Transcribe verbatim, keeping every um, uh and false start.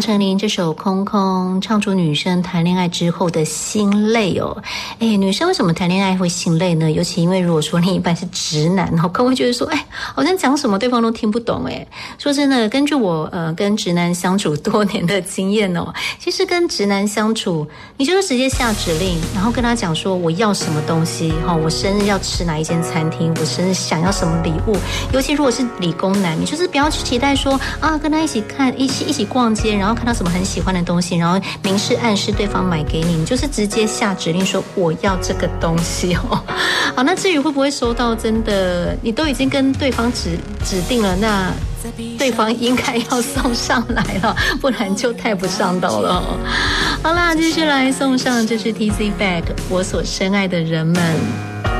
成林这首《空空》唱出女生谈恋爱之后的心累哦。哎，女生为什么谈恋爱会心累呢？尤其因为如果说另一半是直男哦，可能会觉得说，哎，好像讲什么对方都听不懂哎。说真的，根据我呃跟直男相处多年的经验哦，其实跟直男相处，你就是直接下指令，然后跟他讲说我要什么东西哈、哦，我生日要吃哪一间餐厅，我生日想要什么礼物。尤其如果是理工男，你就是不要去期待说啊，跟他一起看一起一起逛街，然后看到什么很喜欢的东西，然后明示暗示对方买给你，你就是直接下指令说我要这个东西哦。好，那至于会不会收到，真的你都已经跟对方指指定了，那对方应该要送上来了，不然就太不上道了哦。好啦，继续来送上，这是 T C Bag 我所深爱的人们。